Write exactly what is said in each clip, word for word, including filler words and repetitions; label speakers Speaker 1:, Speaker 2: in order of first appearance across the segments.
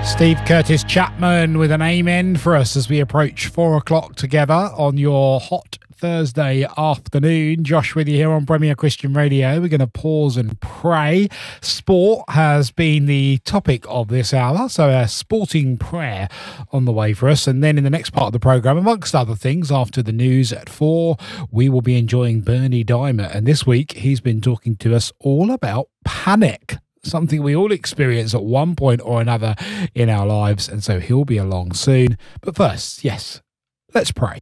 Speaker 1: Steve Curtis Chapman with an amen for us as we approach four o'clock together on your hot Thursday afternoon. Josh with you here on Premier Christian Radio. We're going to pause and pray. Sport has been the topic of this hour, so a sporting prayer on the way for us. And then in the next part of the programme, amongst other things, after the news at four, we will be enjoying Bernie Diamond. And this week, he's been talking to us all about panic, something we all experience at one point or another in our lives. And so he'll be along soon. But first, yes, let's pray.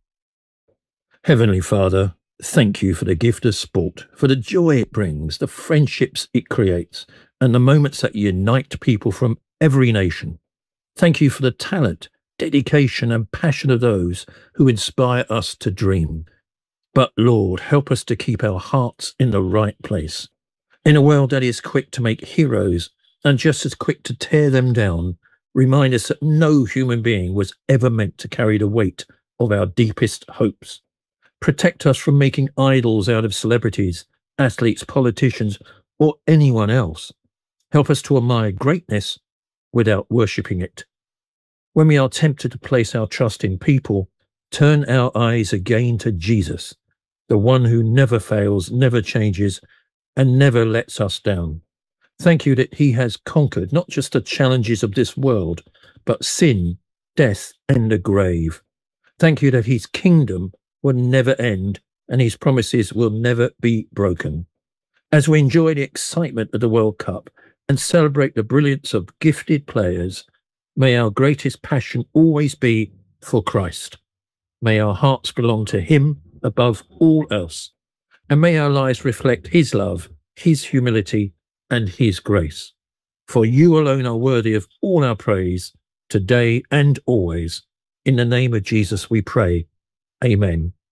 Speaker 2: Heavenly Father, thank you for the gift of sport, for the joy it brings, the friendships it creates, and the moments that unite people from every nation. Thank you for the talent, dedication, and passion of those who inspire us to dream. But Lord, help us to keep our hearts in the right place. In a world that is quick to make heroes and just as quick to tear them down, remind us that no human being was ever meant to carry the weight of our deepest hopes. Protect us from making idols out of celebrities, athletes, politicians, or anyone else. Help us to admire greatness without worshipping it. When we are tempted to place our trust in people, turn our eyes again to Jesus, the one who never fails, never changes, and never lets us down. Thank you that he has conquered not just the challenges of this world, but sin, death, and the grave. Thank you that his kingdom will never end and his promises will never be broken. As we enjoy the excitement of the World Cup and celebrate the brilliance of gifted players, may our greatest passion always be for Christ. May our hearts belong to him above all else. And may our lives reflect his love, his humility, and his grace. For you alone are worthy of all our praise, today and always. In the name of Jesus we pray. Amen